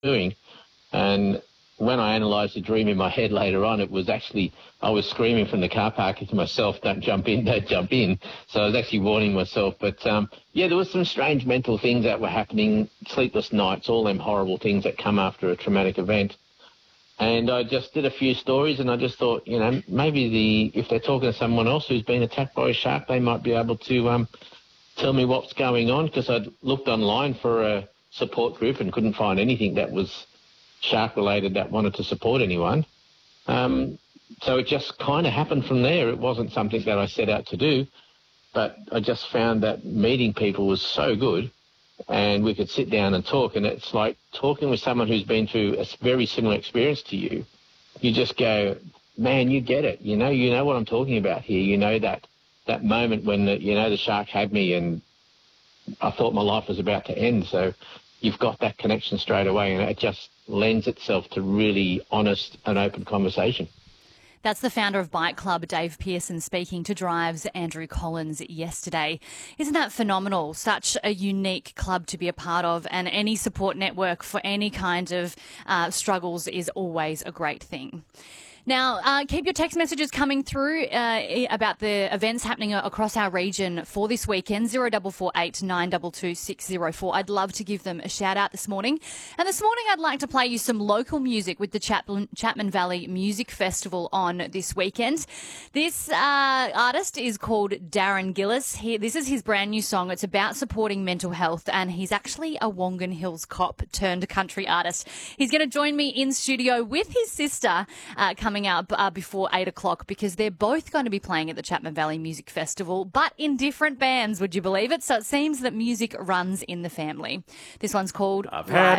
doing. And when I analysed the dream in my head later on, it was actually, I was screaming from the car park to myself, don't jump in, don't jump in. So I was actually warning myself. But, yeah, there was some strange mental things that were happening, sleepless nights, all them horrible things that come after a traumatic event. And I just did a few stories, and I just thought, you know, maybe if they're talking to someone else who's been attacked by a shark, they might be able to tell me what's going on, because I'd looked online for a support group and couldn't find anything that was shark-related that wanted to support anyone. So it just kind of happened from there. It wasn't something that I set out to do, but I just found that meeting people was so good, and we could sit down and talk, and it's like talking with someone who's been through a very similar experience to you. You just go, man, you get it. You know what I'm talking about here. You know that moment when, the shark had me and I thought my life was about to end. So you've got that connection straight away, and it just lends itself to really honest and open conversation. That's the founder of Bike Club, Dave Pearson, speaking to Drive's Andrew Collins yesterday. Isn't that phenomenal? Such a unique club to be a part of, and any support network for any kind of struggles is always a great thing. Now, keep your text messages coming through about the events happening across our region for this weekend, 0448 922 604. I'd love to give them a shout out this morning. And this morning I'd like to play you some local music with the Chapman Valley Music Festival on this weekend. This artist is called Darren Gillis. This is his brand new song. It's about supporting mental health, and he's actually a Wongan Hills cop turned country artist. He's going to join me in studio with his sister coming up before 8 o'clock, because they're both going to be playing at the Chapman Valley Music Festival, but in different bands, would you believe it? So it seems that music runs in the family. This one's called I've had